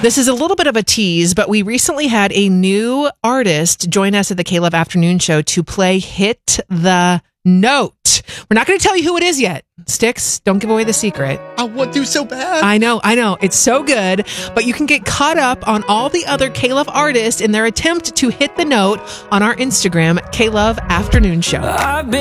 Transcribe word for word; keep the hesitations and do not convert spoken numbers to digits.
This is a little bit of a tease, but we recently had a new artist join us at the K-Love Afternoon Show to play Hit the Note. We're not going to tell you who it is yet. Sticks, don't give away the secret. I want to so bad. I know, I know. It's so good. But you can get caught up on all the other K-Love artists in their attempt to hit the note on our Instagram, K-Love Afternoon Show.